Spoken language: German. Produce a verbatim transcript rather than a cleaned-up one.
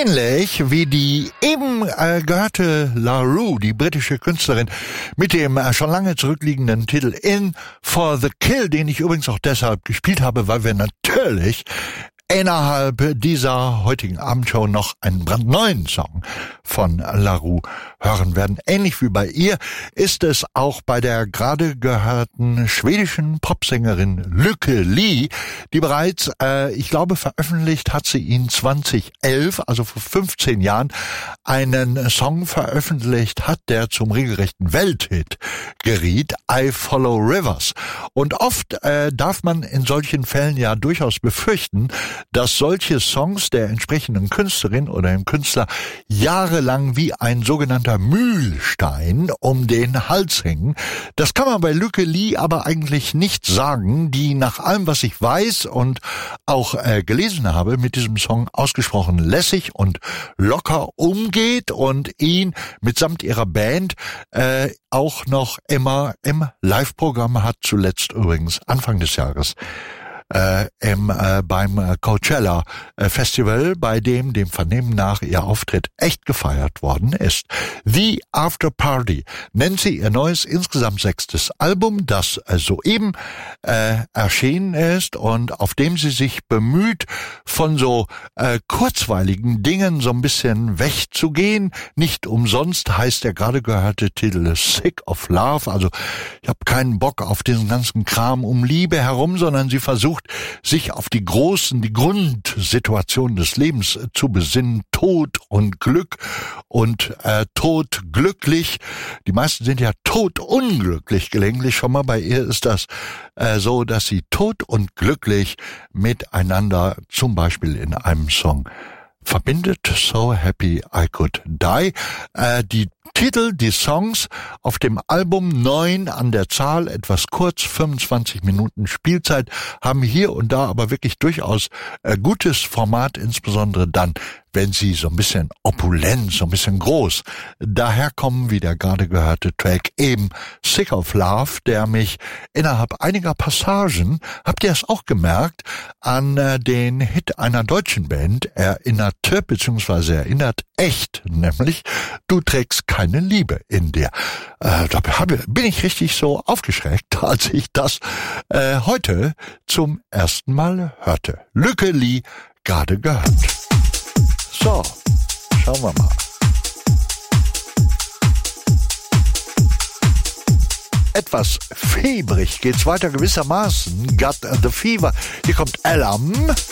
Ähnlich wie die eben äh, gehörte La Roux, die britische Künstlerin, mit dem äh, schon lange zurückliegenden Titel In for the Kill, den ich übrigens auch deshalb gespielt habe, weil wir natürlich innerhalb dieser heutigen Abendshow noch einen brandneuen Song von La Roux hören werden. Ähnlich wie bei ihr ist es auch bei der gerade gehörten schwedischen Popsängerin Lykke Li, die bereits, äh, ich glaube, veröffentlicht hat sie ihn zweitausendelf, also vor fünfzehn Jahren, einen Song veröffentlicht hat, der zum regelrechten Welthit geriet, I Follow Rivers. Und oft äh, darf man in solchen Fällen ja durchaus befürchten, dass solche Songs der entsprechenden Künstlerin oder dem Künstler jahrelang wie ein sogenannter Mühlstein um den Hals hängen. Das kann man bei Lykke Li aber eigentlich nicht sagen, die nach allem, was ich weiß und auch äh, gelesen habe, mit diesem Song ausgesprochen lässig und locker umgeht und ihn mitsamt ihrer Band äh, auch noch immer im Live-Programm hat, zuletzt übrigens Anfang des Jahres Äh, im, äh, beim Coachella äh, Festival, bei dem dem Vernehmen nach ihr Auftritt echt gefeiert worden ist. The After Party nennt sie ihr neues, insgesamt sechstes Album, das äh, soeben äh, erschienen ist und auf dem sie sich bemüht, von so äh, kurzweiligen Dingen so ein bisschen wegzugehen. Nicht umsonst heißt der gerade gehörte Titel Sick of Love, also ich habe keinen Bock auf diesen ganzen Kram um Liebe herum, sondern sie versucht, sich auf die großen, die Grundsituation des Lebens zu besinnen, Tod und Glück und äh, Tod glücklich. Die meisten sind ja todunglücklich gelegentlich schon mal. Bei ihr ist das äh, so, dass sie tot und glücklich miteinander zum Beispiel in einem Song verbindet. So Happy I Could Die. Äh, die Titel, die Songs auf dem Album, neun an der Zahl, etwas kurz, fünfundzwanzig Minuten Spielzeit, haben hier und da aber wirklich durchaus äh, gutes Format, insbesondere dann, wenn sie so ein bisschen opulent, so ein bisschen groß daherkommen, wie der gerade gehörte Track eben Sick of Love, der mich innerhalb einiger Passagen, habt ihr es auch gemerkt, an äh, den Hit einer deutschen Band erinnerte, beziehungsweise erinnert echt, nämlich Du trägst keine Liebe in dir. Äh, da habe, bin ich richtig so aufgeschreckt, als ich das äh, heute zum ersten Mal hörte. Lykke Li, gerade gehört. So, schauen wir mal. Etwas febrig geht's weiter gewissermaßen. Got the Fever. Hier kommt Alarm.